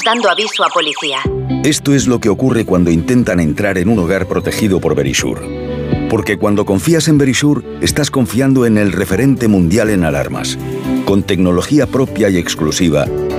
dando aviso a policía. Esto es lo que ocurre cuando intentan entrar en un hogar protegido por Verisure. Porque cuando confías en Verisure, estás confiando en el referente mundial en alarmas. Con tecnología propia y exclusiva,